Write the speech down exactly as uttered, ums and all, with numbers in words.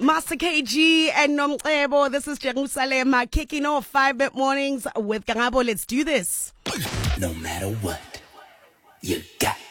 Master K G and Nomcebo. This is Jerusalem kicking off five Mid Mornings with Gangabo. Let's do this. No matter what, you got